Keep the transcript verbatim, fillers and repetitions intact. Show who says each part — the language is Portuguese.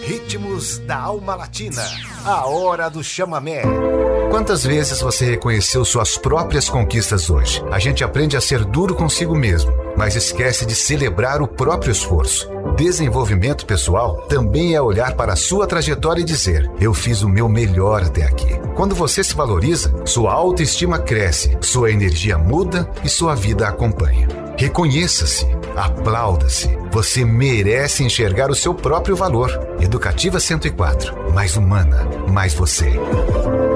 Speaker 1: Ritmos da Alma Latina. A hora do chamamé. Quantas vezes você reconheceu suas próprias conquistas hoje? A gente aprende a ser duro consigo mesmo, mas esquece de celebrar o próprio esforço. Desenvolvimento pessoal também é olhar para a sua trajetória e dizer: eu fiz o meu melhor até aqui. Quando você se valoriza, sua autoestima cresce, sua energia muda e sua vida acompanha. Reconheça-se, aplauda-se. Você merece enxergar o seu próprio valor. Educativa cento e quatro. Mais humana, mais você.